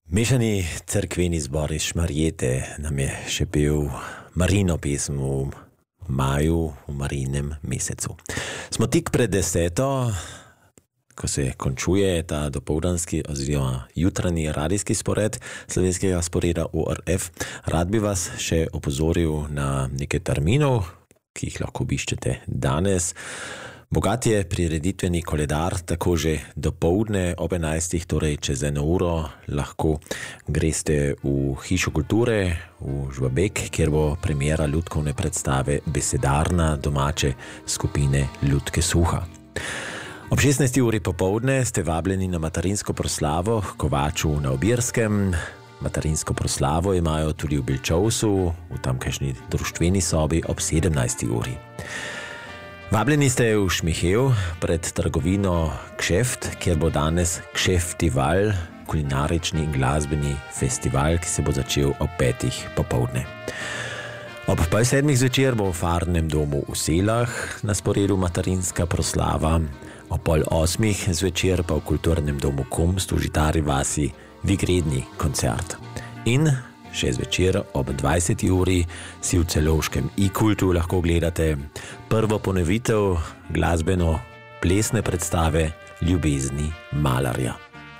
Mešani cerkveni zbor iz Šmarjete nam je še pel Marino pesem v maju, v Marinem mesecu. Smo tik pred 10, ko se končuje ta dopoldanski oziroma jutranji radijski spored slovenskega sporeda ORF. Rad bi vas še opozoril na nekaj terminov, ki jih lahko obiščete danes. Bogat je prireditveni koledar, tako že dopoldne ob 11, torej čez 1 uro, lahko greste v Hišo kulture v Žvabek, kjer bo premiera ljudkovne predstave Besedarna domače skupine Ljudke Suha. Ob 16. uri popoldne ste vabljeni na materinsko proslavo Kovaču na Obirskem. Materinsko proslavo imajo tudi v Bilčovsu, v tamkajšnji društveni sobi ob 17. uri. Vabljeni ste v Šmihev pred trgovino Kšeft, kjer bo danes Kšeftival, kulinarični in glasbeni festival, ki se bo začel ob 5. popoldne. Ob 6:30 zvečer bo v Farnem domu v Selah na sporedu materinska proslava, ob 7:30 zvečer pa v Kulturnem domu Kumst v Žitari vasi vigredni koncert. In še zvečer ob 20. uri si v celovškem i-kultu lahko gledate prvo ponovitev glasbeno-plesne predstave Ljubezni malarja.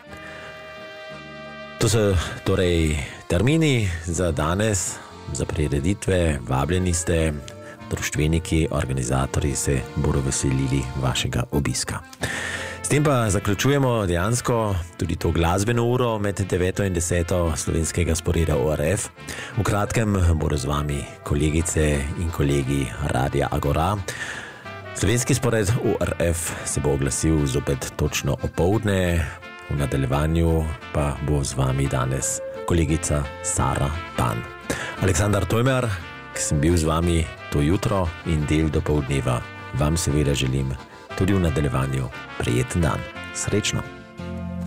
To so torej termini za danes, za prireditve. Vabljeni ste, društveniki, organizatorji se bodo veselili vašega obiska. S tem pa zaključujemo dejansko tudi to glasbeno uro med 9. in 10. slovenskega sporeda ORF. V kratkem bodo z vami kolegice in kolegi Radia Agora. Slovenski spored ORF se bo oglasil zopet točno opoldne, v nadaljevanju pa bo z vami danes kolegica Sara Pan. Aleksandar Tojmer, ki sem bil z vami to jutro in del dopoldneva, vam seveda želim tudi v nadaljevanju prijeten dan. Srečno!